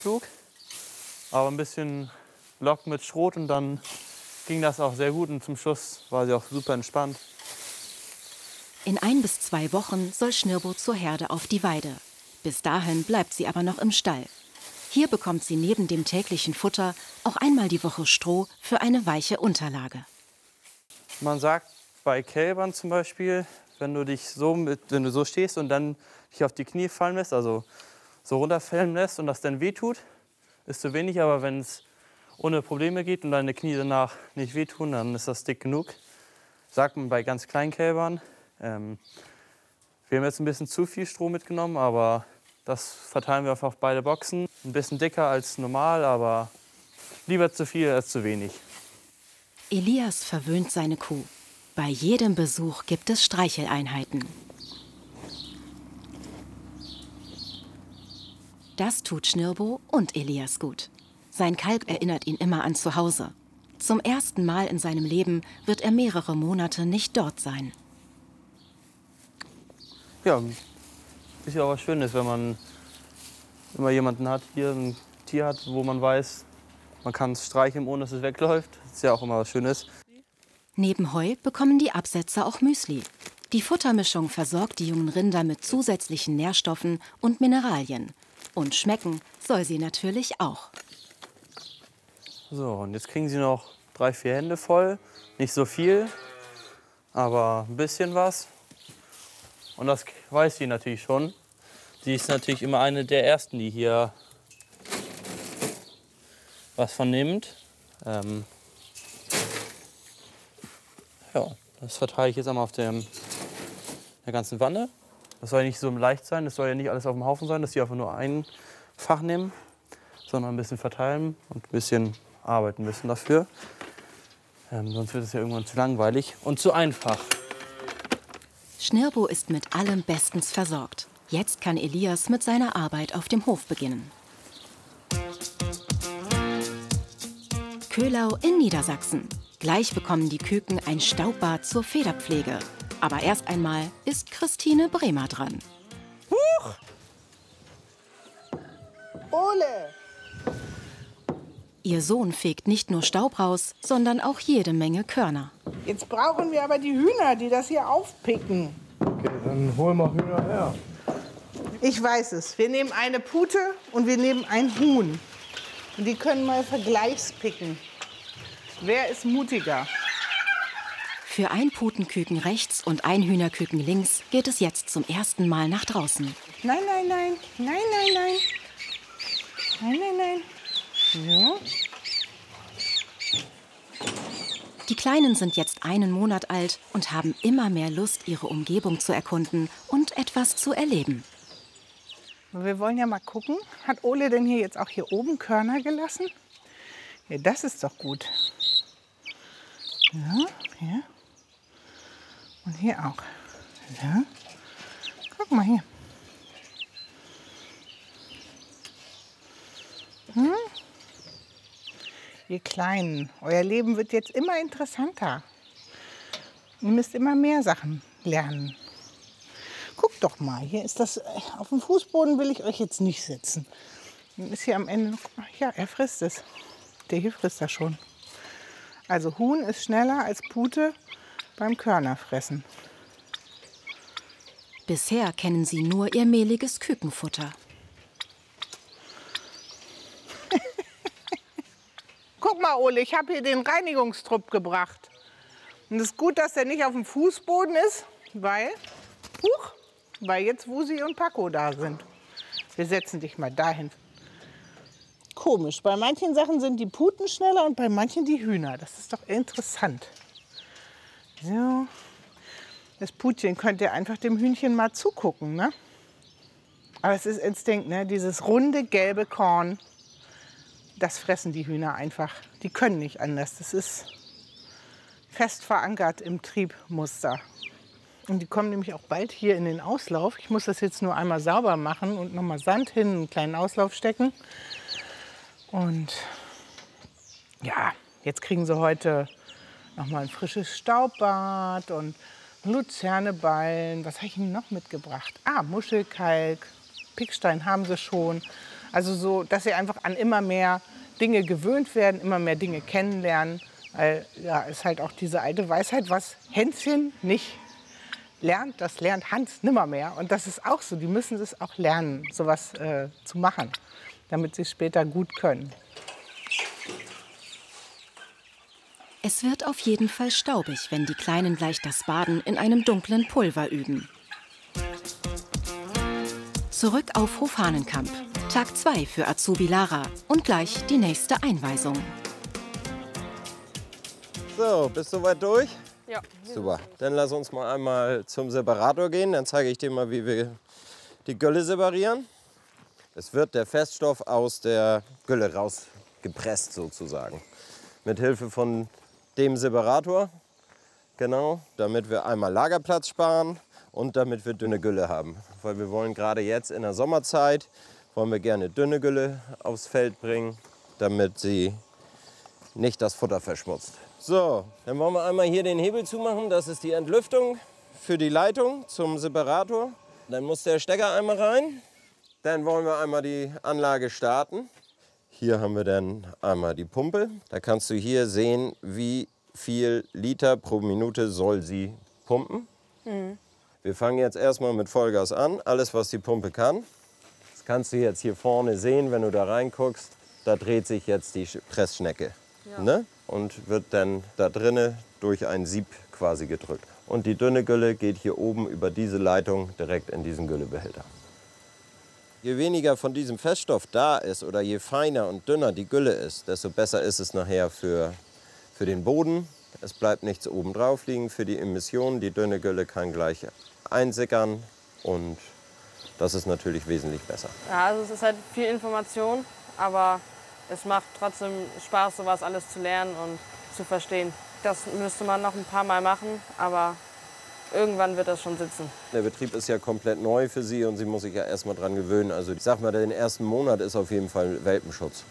Flug, aber ein bisschen Lock mit Schrot und dann ging das auch sehr gut und zum Schluss war sie auch super entspannt. In 1 bis 2 Wochen soll Schnirbo zur Herde auf die Weide. Bis dahin bleibt sie aber noch im Stall. Hier bekommt sie neben dem täglichen Futter auch einmal die Woche Stroh für eine weiche Unterlage. Man sagt bei Kälbern zum Beispiel, wenn du so stehst und dann dich auf die Knie fallen lässt, also so runterfallen lässt und das dann wehtut, ist zu wenig. Aber wenn es ohne Probleme geht und deine Knie danach nicht wehtun, dann ist das dick genug. Sagt man bei ganz kleinen Kälbern. Wir haben jetzt ein bisschen zu viel Stroh mitgenommen, aber das verteilen wir auf beide Boxen. Ein bisschen dicker als normal, aber lieber zu viel als zu wenig. Elias verwöhnt seine Kuh. Bei jedem Besuch gibt es Streicheleinheiten. Das tut Schnirbo und Elias gut. Sein Kalb erinnert ihn immer an zu Hause. Zum ersten Mal in seinem Leben wird er mehrere Monate nicht dort sein. Ja, ist ja auch was Schönes, wenn man immer jemanden hat, hier ein Tier hat, wo man weiß, man kann es streicheln, ohne dass es wegläuft. Das ist ja auch immer was Schönes. Neben Heu bekommen die Absetzer auch Müsli. Die Futtermischung versorgt die jungen Rinder mit zusätzlichen Nährstoffen und Mineralien. Und schmecken soll sie natürlich auch. So, und jetzt kriegen sie noch 3, 4 Hände voll. Nicht so viel, aber ein bisschen was. Und das weiß sie natürlich schon. Sie ist natürlich immer eine der Ersten, die hier was von nimmt. Ja, das verteile ich jetzt einmal auf der ganzen Wanne. Das soll ja nicht so leicht sein, das soll ja nicht alles auf dem Haufen sein, dass die einfach nur ein Fach nehmen, sondern ein bisschen verteilen und ein bisschen arbeiten müssen dafür. Sonst wird es ja irgendwann zu langweilig und zu einfach. Schnirbo ist mit allem bestens versorgt. Jetzt kann Elias mit seiner Arbeit auf dem Hof beginnen. Köhlau in Niedersachsen. Gleich bekommen die Küken ein Staubbad zur Federpflege. Aber erst einmal ist Christine Bremer dran. Huch! Ole! Ihr Sohn fegt nicht nur Staub raus, sondern auch jede Menge Körner. Jetzt brauchen wir aber die Hühner, die das hier aufpicken. Okay, dann holen wir Hühner her. Ich weiß es. Wir nehmen eine Pute und wir nehmen ein Huhn. Und die können mal vergleichspicken. Wer ist mutiger? Für ein Putenküken rechts und ein Hühnerküken links geht es jetzt zum ersten Mal nach draußen. Nein, nein, nein. Nein, nein, nein. Nein, nein, nein. Ja. Die Kleinen sind jetzt 1 Monat alt und haben immer mehr Lust, ihre Umgebung zu erkunden und etwas zu erleben. Wir wollen ja mal gucken. Hat Ole denn hier jetzt auch hier oben Körner gelassen? Ja, das ist doch gut. Ja, hier. Und hier auch. Ja. Guck mal hier. Hm? Ihr Kleinen, euer Leben wird jetzt immer interessanter. Ihr müsst immer mehr Sachen lernen. Guckt doch mal, hier ist das, auf dem Fußboden will ich euch jetzt nicht setzen. Dann ist hier am Ende noch, ja, er frisst es. Der hier frisst das schon. Also Huhn ist schneller als Pute beim Körnerfressen. Bisher kennen sie nur ihr mehliges Kükenfutter. Guck mal, Ole, ich habe hier den Reinigungstrupp gebracht. Und es ist gut, dass der nicht auf dem Fußboden ist, weil jetzt Wusi und Paco da sind. Wir setzen dich mal dahin. Komisch, bei manchen Sachen sind die Puten schneller und bei manchen die Hühner. Das ist doch interessant. So, das Putchen könnte einfach dem Hühnchen mal zugucken, ne? Aber es ist Instinkt, ne? Dieses runde gelbe Korn, das fressen die Hühner einfach. Die können nicht anders. Das ist fest verankert im Triebmuster. Und die kommen nämlich auch bald hier in den Auslauf. Ich muss das jetzt nur einmal sauber machen und nochmal Sand hin, einen kleinen Auslauf stecken. Und ja, jetzt kriegen sie heute nochmal ein frisches Staubbad und Luzerneballen. Was habe ich Ihnen noch mitgebracht? Ah, Muschelkalk, Pickstein haben sie schon. Also so, dass sie einfach an immer mehr Dinge gewöhnt werden, immer mehr Dinge kennenlernen. Weil, ja, ist halt auch diese alte Weisheit, was Hänschen nicht lernt, das lernt Hans nimmermehr. Und das ist auch so, die müssen es auch lernen, sowas zu machen, damit sie es später gut können. Es wird auf jeden Fall staubig, wenn die Kleinen gleich das Baden in einem dunklen Pulver üben. Zurück auf Hof Hahnenkamp. Tag 2 für Azubi Lara und gleich die nächste Einweisung. So, bist du weit durch? Ja. Super. Dann lass uns mal einmal zum Separator gehen. Dann zeige ich dir mal, wie wir die Gülle separieren. Es wird der Feststoff aus der Gülle rausgepresst sozusagen. Mit Hilfe von dem Separator. Genau, damit wir einmal Lagerplatz sparen und damit wir dünne Gülle haben. Weil wir wollen gerade jetzt in der Sommerzeit, wollen wir gerne dünne Gülle aufs Feld bringen, damit sie nicht das Futter verschmutzt. So, dann wollen wir einmal hier den Hebel zumachen. Das ist die Entlüftung für die Leitung zum Separator. Dann muss der Stecker einmal rein. Dann wollen wir einmal die Anlage starten. Hier haben wir dann einmal die Pumpe. Da kannst du hier sehen, wie viel Liter pro Minute soll sie pumpen. Wir fangen jetzt erstmal mit Vollgas an. Alles, was die Pumpe kann. Das kannst du jetzt hier vorne sehen, wenn du da reinguckst. Da dreht sich jetzt die Pressschnecke. Ja. Ne? Und wird dann da drinnen durch ein Sieb quasi gedrückt. Und die dünne Gülle geht hier oben über diese Leitung direkt in diesen Güllebehälter. Je weniger von diesem Feststoff da ist oder je feiner und dünner die Gülle ist, desto besser ist es nachher für den Boden. Es bleibt nichts oben drauf liegen für die Emissionen. Die dünne Gülle kann gleich einsickern und das ist natürlich wesentlich besser. Ja, also es ist halt viel Information, aber es macht trotzdem Spaß, sowas alles zu lernen und zu verstehen. Das müsste man noch ein paar Mal machen, aber irgendwann wird das schon sitzen. Der Betrieb ist ja komplett neu für sie und sie muss sich ja erst mal dran gewöhnen. Also ich sag mal, den ersten Monat ist auf jeden Fall Welpenschutz.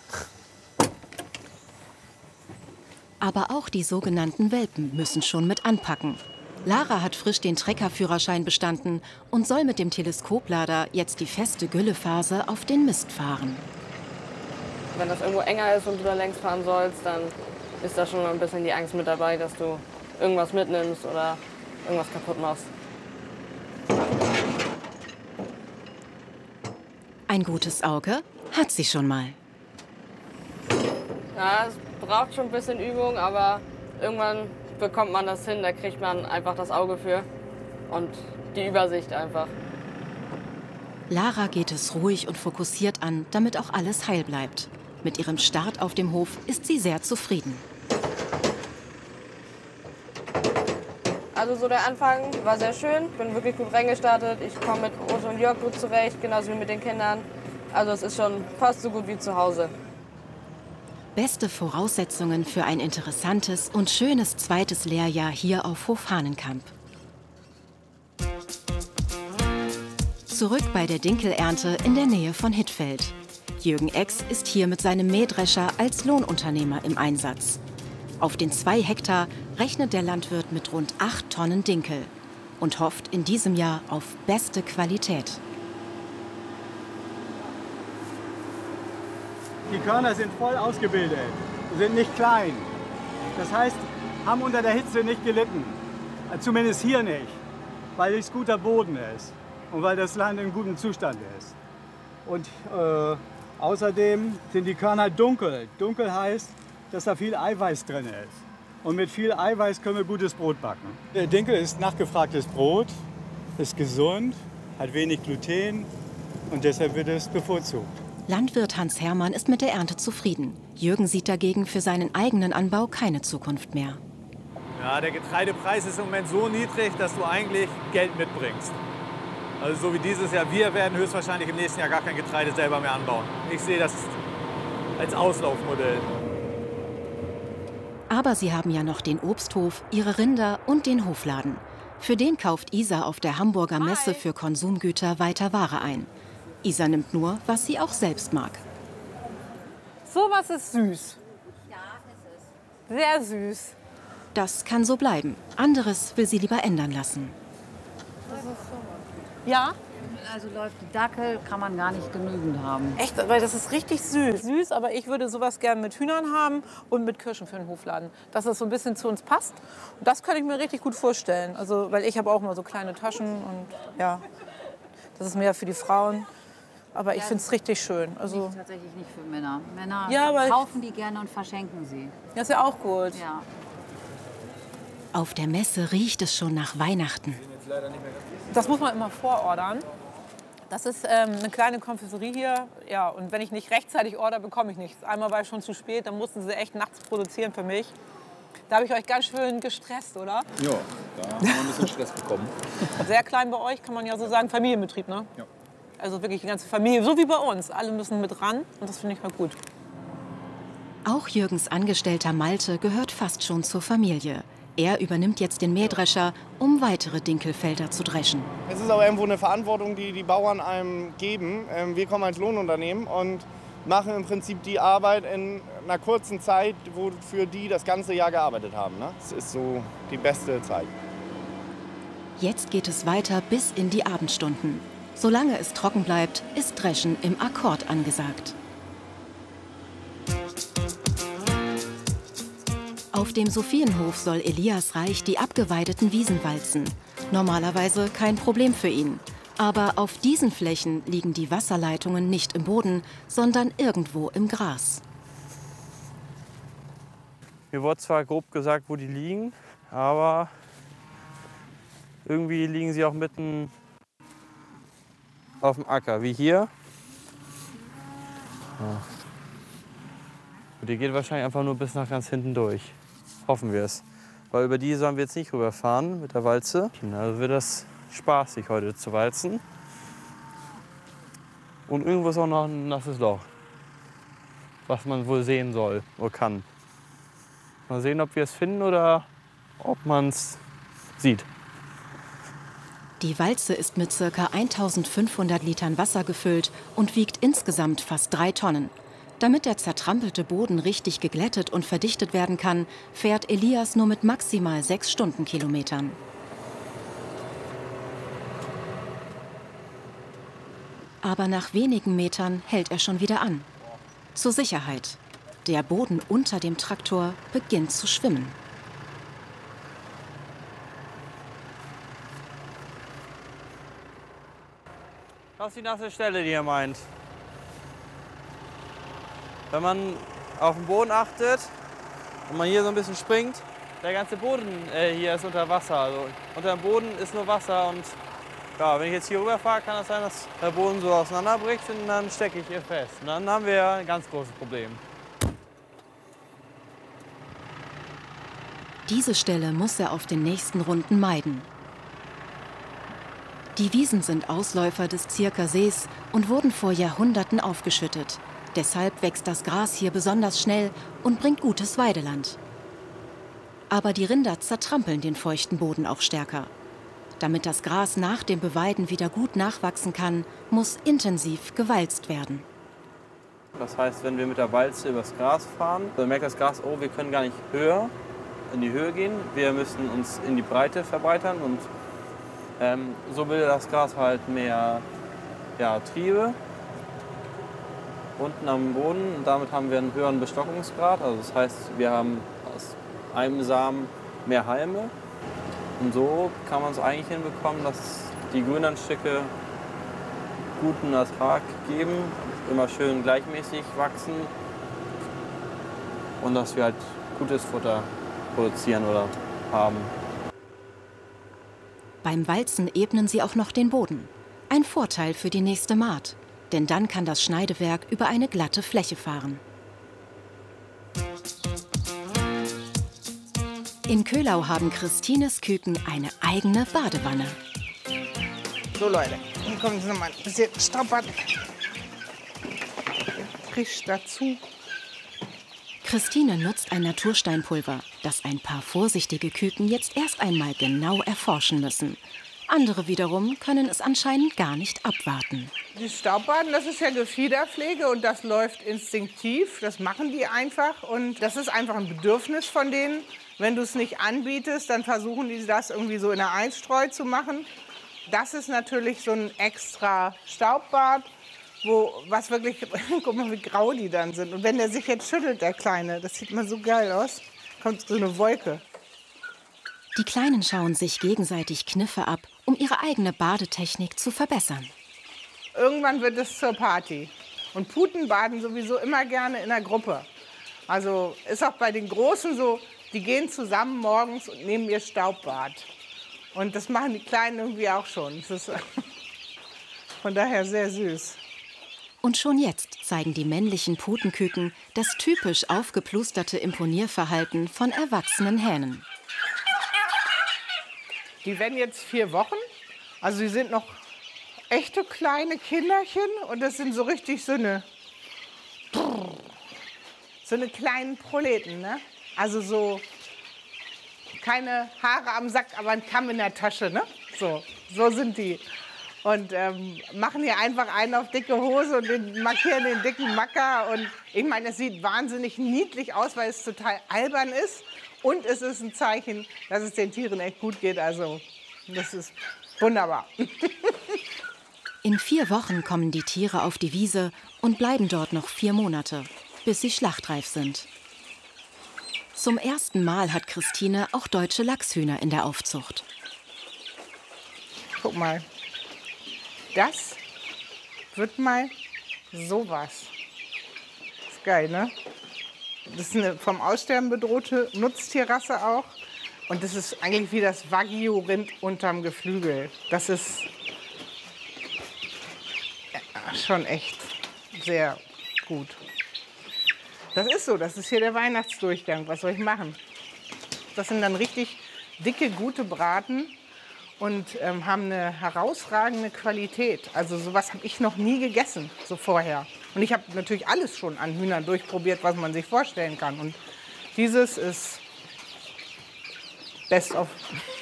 Aber auch die sogenannten Welpen müssen schon mit anpacken. Lara hat frisch den Treckerführerschein bestanden und soll mit dem Teleskoplader jetzt die feste Güllephase auf den Mist fahren. Wenn das irgendwo enger ist und du da längs fahren sollst, dann ist da schon mal ein bisschen die Angst mit dabei, dass du irgendwas mitnimmst oder irgendwas kaputt machst. Ein gutes Auge hat sie schon mal. Ja, es braucht schon ein bisschen Übung, aber irgendwann bekommt man das hin. Da kriegt man einfach das Auge für und die Übersicht einfach. Lara geht es ruhig und fokussiert an, damit auch alles heil bleibt. Mit ihrem Start auf dem Hof ist sie sehr zufrieden. Also so der Anfang war sehr schön. Ich bin wirklich gut reingestartet. Ich komme mit Otto und Jörg gut zurecht, genauso wie mit den Kindern. Also es ist schon fast so gut wie zu Hause. Beste Voraussetzungen für ein interessantes und schönes zweites Lehrjahr hier auf Hof Hahnenkamp. Zurück bei der Dinkelernte in der Nähe von Hittfeld. Jürgen Ex ist hier mit seinem Mähdrescher als Lohnunternehmer im Einsatz. Auf den 2 Hektar rechnet der Landwirt mit rund 8 Tonnen Dinkel und hofft in diesem Jahr auf beste Qualität. Die Körner sind voll ausgebildet, sind nicht klein. Das heißt, haben unter der Hitze nicht gelitten. Zumindest hier nicht, weil es guter Boden ist und weil das Land in gutem Zustand ist. Und außerdem sind die Körner dunkel. Dunkel heißt, dass da viel Eiweiß drin ist. Und mit viel Eiweiß können wir gutes Brot backen. Der Dinkel ist nachgefragtes Brot, ist gesund, hat wenig Gluten und deshalb wird es bevorzugt. Landwirt Hans Hermann ist mit der Ernte zufrieden. Jürgen sieht dagegen für seinen eigenen Anbau keine Zukunft mehr. Ja, der Getreidepreis ist im Moment so niedrig, dass du eigentlich Geld mitbringst. Also so wie dieses Jahr, wir werden höchstwahrscheinlich im nächsten Jahr gar kein Getreide selber mehr anbauen. Ich sehe das als Auslaufmodell. Aber sie haben ja noch den Obsthof, ihre Rinder und den Hofladen. Für den kauft Isa auf der Hamburger Messe für Konsumgüter weiter Ware ein. Isa nimmt nur, was sie auch selbst mag. Sowas ist süß. Ja, es ist. Sehr süß. Das kann so bleiben. Anderes will sie lieber ändern lassen. Ja, Also läuft die Dackel, kann man gar nicht genügend haben. Echt, weil das ist richtig süß. Süß, aber ich würde sowas gerne mit Hühnern haben und mit Kirschen für den Hofladen. Dass das so ein bisschen zu uns passt. Und das kann ich mir richtig gut vorstellen. Also, weil ich habe auch immer so kleine Taschen und ja, das ist mehr für die Frauen. Aber ich finde es richtig schön. Also Tatsächlich nicht für Männer. Männer Ja, aber kaufen die gerne und verschenken sie. das ist ja auch gut. Ja. Auf der Messe riecht es schon nach Weihnachten. Das muss man immer vorordern. Das ist eine kleine Konfiserie hier. Ja, und wenn ich nicht rechtzeitig order, bekomme ich nichts. Einmal war ich schon zu spät, dann mussten sie echt nachts produzieren für mich. Da habe ich euch ganz schön gestresst, oder? Ja, da haben wir ein bisschen Stress bekommen. Sehr klein bei euch, kann man ja so sagen, Familienbetrieb, ne? Ja. Also wirklich die ganze Familie, so wie bei uns. Alle müssen mit ran und das finde ich halt gut. Auch Jürgens Angestellter Malte gehört fast schon zur Familie. Er übernimmt jetzt den Mähdrescher, um weitere Dinkelfelder zu dreschen. Es ist aber irgendwo eine Verantwortung, die die Bauern einem geben. Wir kommen als Lohnunternehmen und machen im Prinzip die Arbeit in einer kurzen Zeit, wofür die das ganze Jahr gearbeitet haben. Das ist so die beste Zeit. Jetzt geht es weiter bis in die Abendstunden. Solange es trocken bleibt, ist Dreschen im Akkord angesagt. Auf dem Sophienhof soll Elias Reich die abgeweideten Wiesen walzen. Normalerweise kein Problem für ihn. Aber auf diesen Flächen liegen die Wasserleitungen nicht im Boden, sondern irgendwo im Gras. Mir wurde zwar grob gesagt, wo die liegen, aber irgendwie liegen sie auch mitten auf dem Acker, wie hier. Ja. Und die geht wahrscheinlich einfach nur bis nach ganz hinten durch. Hoffen wir es. Weil über die sollen wir jetzt nicht rüberfahren mit der Walze. Also wird das spaßig heute zu walzen. Und irgendwo ist auch noch ein nasses Loch, was man wohl sehen soll oder kann. Mal sehen, ob wir es finden oder ob man es sieht. Die Walze ist mit ca. 1500 Litern Wasser gefüllt und wiegt insgesamt fast 3 Tonnen. Damit der zertrampelte Boden richtig geglättet und verdichtet werden kann, fährt Elias nur mit maximal 6 Stundenkilometern. Aber nach wenigen Metern hält er schon wieder an. Zur Sicherheit. Der Boden unter dem Traktor beginnt zu schwimmen. Das ist die nasse Stelle, die ihr meint. Wenn man auf den Boden achtet und man hier so ein bisschen springt, der ganze Boden hier ist unter Wasser. Also unter dem Boden ist nur Wasser und ja, wenn ich jetzt hier rüber fahre, kann es sein, dass der Boden so auseinanderbricht und dann stecke ich hier fest. Und dann haben wir ein ganz großes Problem. Diese Stelle muss er auf den nächsten Runden meiden. Die Wiesen sind Ausläufer des Zierker Sees und wurden vor Jahrhunderten aufgeschüttet. Deshalb wächst das Gras hier besonders schnell und bringt gutes Weideland. Aber die Rinder zertrampeln den feuchten Boden auch stärker. Damit das Gras nach dem Beweiden wieder gut nachwachsen kann, muss intensiv gewalzt werden. Das heißt, wenn wir mit der Walze übers Gras fahren, dann merkt das Gras, oh, wir können gar nicht höher in die Höhe gehen. Wir müssen uns in die Breite verbreitern und so bildet das Gras halt mehr Triebe unten am Boden. Und damit haben wir einen höheren Bestockungsgrad. Also das heißt, wir haben aus einem Samen mehr Halme. Und so kann man es eigentlich hinbekommen, dass die Grünlandstücke guten Ertrag geben, immer schön gleichmäßig wachsen und dass wir halt gutes Futter produzieren oder haben. Beim Walzen ebnen sie auch noch den Boden. Ein Vorteil für die nächste Mahd, denn dann kann das Schneidewerk über eine glatte Fläche fahren. In Köhlau haben Christines Küken eine eigene Badewanne. So Leute, dann kommen Sie noch mal ein bisschen strappern. Frisch dazu. Christine nutzt ein Natursteinpulver, das ein paar vorsichtige Küken jetzt erst einmal genau erforschen müssen. Andere wiederum können es anscheinend gar nicht abwarten. Die Staubbaden, das ist ja Gefiederpflege und das läuft instinktiv. Das machen die einfach und das ist einfach ein Bedürfnis von denen. Wenn du es nicht anbietest, dann versuchen die das irgendwie so in der Einstreu zu machen. das ist natürlich so ein extra Staubbad, was wirklich, guck mal, wie grau die dann sind. Und wenn der sich jetzt schüttelt, der Kleine, das sieht mal so geil aus, kommt so eine Wolke. Die Kleinen schauen sich gegenseitig Kniffe ab, um ihre eigene Badetechnik zu verbessern. Irgendwann wird es zur Party. Und Puten baden sowieso immer gerne in der Gruppe. Also ist auch bei den Großen so, die gehen zusammen morgens und nehmen ihr Staubbad. Und das machen die Kleinen irgendwie auch schon. Das ist von daher sehr süß. Und schon jetzt zeigen die männlichen Putenküken das typisch aufgeplusterte Imponierverhalten von erwachsenen Hähnen. Die werden jetzt 4 Wochen. Also sie sind noch echte kleine Kinderchen. Und das sind so richtig so eine kleinen Proleten, ne? Also so keine Haare am Sack, aber ein Kamm in der Tasche, ne? So sind die. Und machen hier einfach einen auf dicke Hose und markieren den dicken Macker. Und ich meine, es sieht wahnsinnig niedlich aus, weil es total albern ist. Und es ist ein Zeichen, dass es den Tieren echt gut geht. Also das ist wunderbar. In 4 Wochen kommen die Tiere auf die Wiese und bleiben dort noch 4 Monate, bis sie schlachtreif sind. Zum ersten Mal hat Christine auch deutsche Lachshühner in der Aufzucht. Guck mal, das wird mal sowas. Ist geil, ne? Das ist eine vom Aussterben bedrohte Nutztierrasse auch. Und das ist eigentlich wie das Wagyu-Rind unterm Geflügel. Das ist schon echt sehr gut. Das ist so, das ist hier der Weihnachtsdurchgang. Was soll ich machen? Das sind dann richtig dicke, gute Braten und haben eine herausragende Qualität. Also sowas habe ich noch nie gegessen, so vorher. Und ich habe natürlich alles schon an Hühnern durchprobiert, was man sich vorstellen kann. Und dieses ist best of.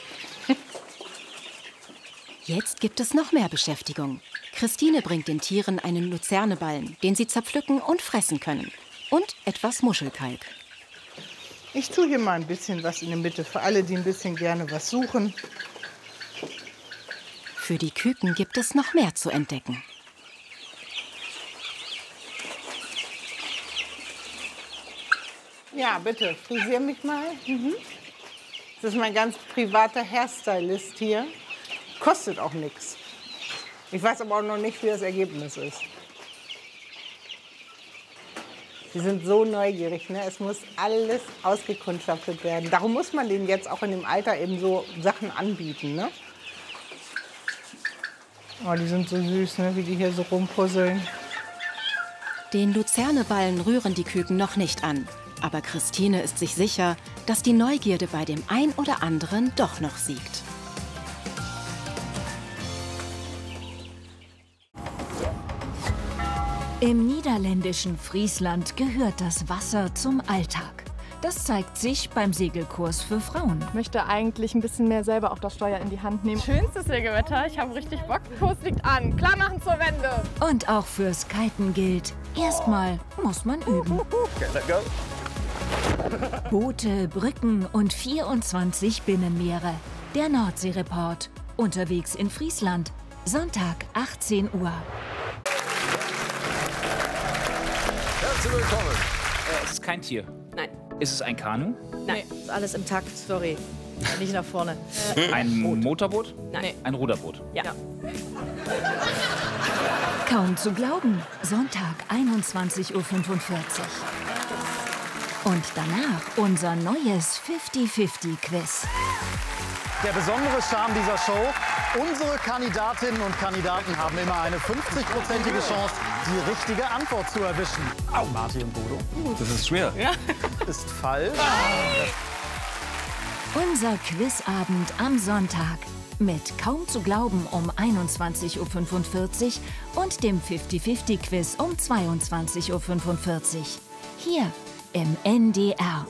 Jetzt gibt es noch mehr Beschäftigung. Christine bringt den Tieren einen Luzerneballen, den sie zerpflücken und fressen können. Und etwas Muschelkalk. Ich tue hier mal ein bisschen was in der Mitte, für alle, die ein bisschen gerne was suchen. Für die Küken gibt es noch mehr zu entdecken. Ja, bitte, frisier mich mal. Das ist mein ganz privater Hairstylist hier. Kostet auch nichts. Ich weiß aber auch noch nicht, wie das Ergebnis ist. Die sind so neugierig, ne? Es muss alles ausgekundschaftet werden. Darum muss man denen jetzt auch in dem Alter eben so Sachen anbieten, ne? Oh, die sind so süß, ne? Wie die hier so rumpuzzeln. Den Luzerneballen rühren die Küken noch nicht an. Aber Christine ist sich sicher, dass die Neugierde bei dem ein oder anderen doch noch siegt. Im niederländischen Friesland gehört das Wasser zum Alltag. Das zeigt sich beim Segelkurs für Frauen. Ich möchte eigentlich ein bisschen mehr selber auch das Steuer in die Hand nehmen. Schönstes Segelwetter, ich habe richtig Bock. Kurs liegt an, klar machen zur Wende. Und auch fürs Kiten gilt, erstmal muss man üben. Okay, let's go. Boote, Brücken und 24 Binnenmeere. Der Nordseereport. Unterwegs in Friesland. Sonntag, 18 Uhr. Herzlich willkommen. Es ist kein Tier. Nein. Ist es ein Kanu? Nein, ist alles im Takt, sorry. Nicht nach vorne. Ein Motorboot? Nein. Ein Ruderboot? Ja. Kaum zu glauben. Sonntag, 21:45 Uhr. Und danach unser neues 50-50-Quiz. Der besondere Charme dieser Show, unsere Kandidatinnen und Kandidaten haben immer eine 50-prozentige Chance, die richtige Antwort zu erwischen. Au, Martin und Bodo. Das ist schwer. Ja. Ist falsch. Unser Quizabend am Sonntag. Mit Kaum zu glauben um 21:45 Uhr und dem 50-50-Quiz um 22:45 Uhr. Hier im NDR.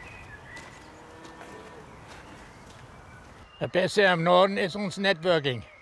Das Beste am Norden ist uns Networking.